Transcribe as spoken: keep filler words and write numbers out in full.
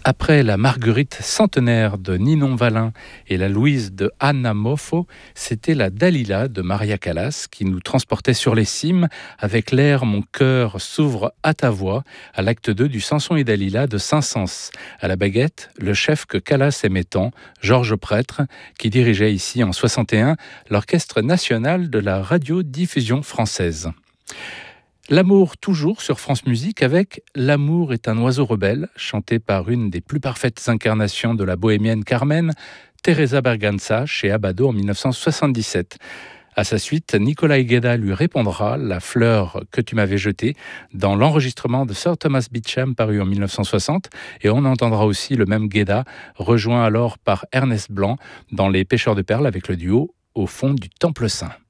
Après la Marguerite centenaire de Ninon Valin et la Louise de Anna Moffo, c'était la Dalila de Maria Callas qui nous transportait sur les cimes avec l'air Mon cœur s'ouvre à ta voix, à l'acte deux du Samson et Dalila de Saint-Saëns. À la baguette, le chef que Callas aimait tant, Georges Prêtre, qui dirigeait ici en soixante et un l'Orchestre national de la radiodiffusion française. L'amour toujours sur France Musique avec L'amour est un oiseau rebelle, chanté par une des plus parfaites incarnations de la bohémienne Carmen, Teresa Berganza, chez Abbado en dix-neuf cent soixante-dix-sept. À sa suite, Nicolai Gueda lui répondra La fleur que tu m'avais jetée dans l'enregistrement de Sir Thomas Beecham paru en dix-neuf cent soixante, et on entendra aussi le même Gueda, rejoint alors par Ernest Blanc dans Les Pêcheurs de perles avec le duo Au fond du Temple Saint.